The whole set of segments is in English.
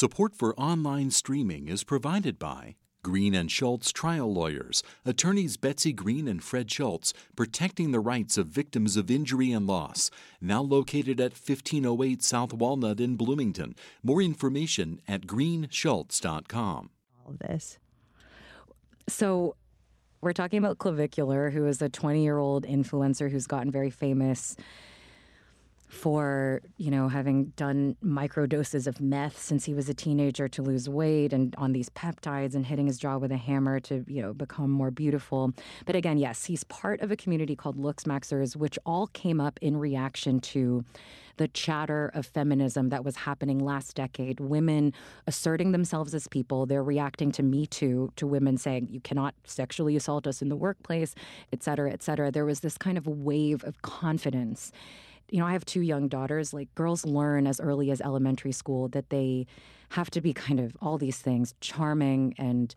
Support for online streaming is provided by Green and Schultz Trial Lawyers, attorneys Betsy Green and Fred Schultz, protecting the rights of victims of injury and loss. Now located at 1508 South Walnut in Bloomington. More information at greenschultz.com. All of this. So we're talking about Clavicular, who is a 20-year-old influencer who's gotten very famous for, having done microdoses of meth since he was a teenager to lose weight and on these peptides and hitting his jaw with a hammer to, become more beautiful. But again, yes, he's part of a community called Looksmaxers, which all came up in reaction to the chatter of feminism that was happening last decade. Women asserting themselves as people. They're reacting to Me Too, to women saying, you cannot sexually assault us in the workplace, et cetera, et cetera. There was this kind of wave of confidence. I have 2 young daughters. Like, girls learn as early as elementary school that they have to be kind of all these things, charming and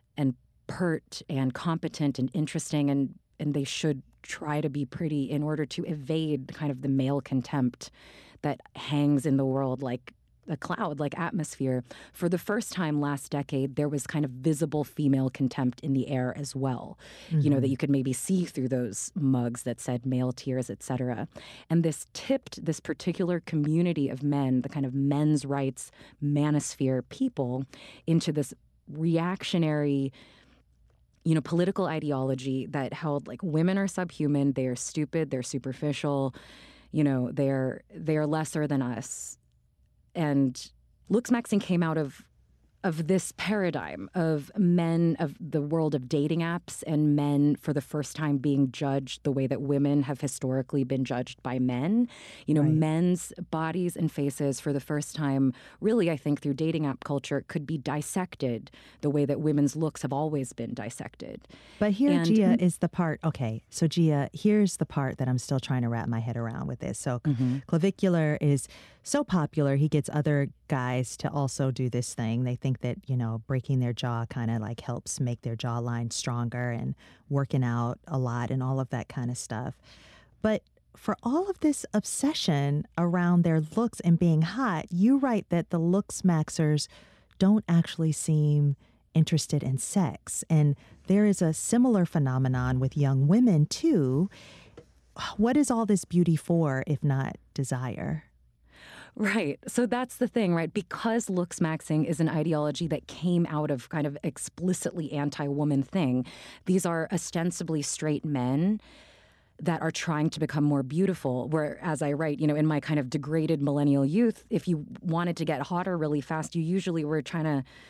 pert and competent and interesting, and they should try to be pretty in order to evade kind of the male contempt that hangs in the world like a cloud, like atmosphere. For the first time last decade, there was kind of visible female contempt in the air as well. That you could maybe see through those mugs that said male tears, et cetera. And this tipped this particular community of men, the kind of men's rights manosphere people, into this reactionary political ideology that held like women are subhuman, they are stupid, they're superficial, they are lesser than us. And Looksmaxing came out of this paradigm of men of the world of dating apps and men for the first time being judged the way that women have historically been judged by men. Right. Men's bodies and faces for the first time, really, I think through dating app culture, could be dissected the way that women's looks have always been dissected. But here, Gia, is the part, okay, so Gia, here's the part that I'm still trying to wrap my head around with this. So Clavicular is so popular, he gets other guys to also do this thing. They think that, breaking their jaw kind of like helps make their jawline stronger and working out a lot and all of that kind of stuff. But for all of this obsession around their looks and being hot, you write that the Looksmaxers don't actually seem interested in sex. And there is a similar phenomenon with young women, too. What is all this beauty for, if not desire? Right. So that's the thing, right? Because Looksmaxing is an ideology that came out of kind of explicitly anti-woman thing, these are ostensibly straight men that are trying to become more beautiful. Where, as I write, in my kind of degraded millennial youth, if you wanted to get hotter really fast, you usually were trying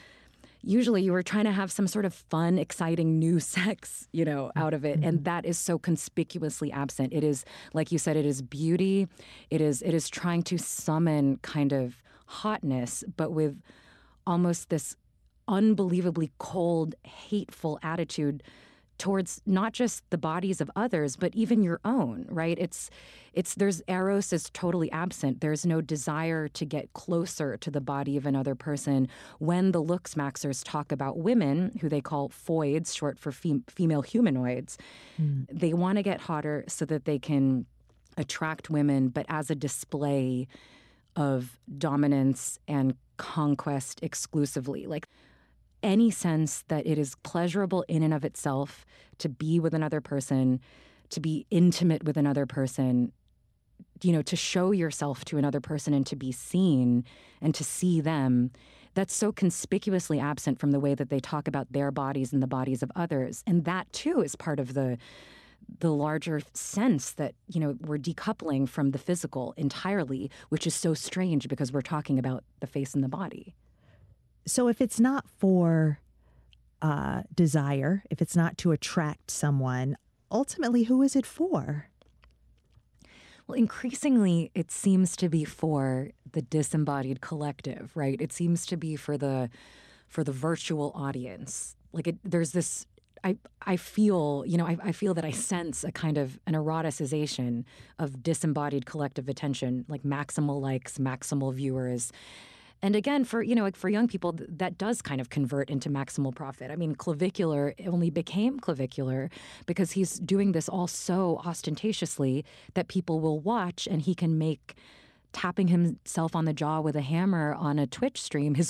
to have some sort of fun, exciting new sex, out of it. Mm-hmm. And that is so conspicuously absent. It is, like you said, it is beauty. It is trying to summon kind of hotness, but with almost this unbelievably cold, hateful attitude towards not just the bodies of others, but even your own, right? There's eros is totally absent. There's no desire to get closer to the body of another person. When the Looksmaxers talk about women, who they call foids, short for female humanoids, they want to get hotter so that they can attract women, but as a display of dominance and conquest exclusively. Like, any sense that it is pleasurable in and of itself to be with another person, to be intimate with another person, to show yourself to another person and to be seen and to see them, that's so conspicuously absent from the way that they talk about their bodies and the bodies of others. And that, too, is part of the larger sense that, we're decoupling from the physical entirely, which is so strange because we're talking about the face and the body. So if it's not for desire, if it's not to attract someone, ultimately, who is it for? Well, increasingly, it seems to be for the disembodied collective, right? It seems to be for the virtual audience. Like, there's this. I feel that I sense a kind of an eroticization of disembodied collective attention, like maximal likes, maximal viewers. And again, for young people, that does kind of convert into maximal profit. I mean, Clavicular only became Clavicular because he's doing this all so ostentatiously that people will watch, and he can make tapping himself on the jaw with a hammer on a Twitch stream his